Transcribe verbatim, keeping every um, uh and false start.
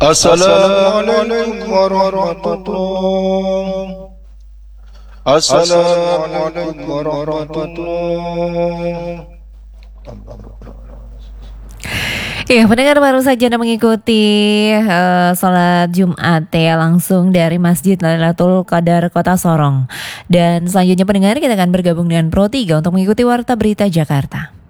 Assalamualaikum warahmatullahi Assalamualaikum warahmatullahi. Ya, pendengar baru saja Anda mengikuti uh, sholat Jumat ya langsung dari Masjid Lailatul Qadar Kota Sorong. Dan selanjutnya pendengar kita akan bergabung dengan Pro tiga untuk mengikuti Warta Berita Jakarta.